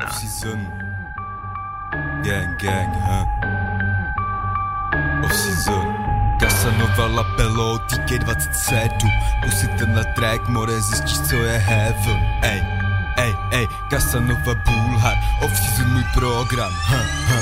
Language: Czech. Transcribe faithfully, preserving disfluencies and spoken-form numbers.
Off-season. Gang, gang, huh? Off-season. Casanova Lapello, T K dvacet sedm. Pusy tenhle track, more zjistíš, co je heaven. Ej, ej, ej, Casanova Bulhar. Off-season můj program, huh, huh.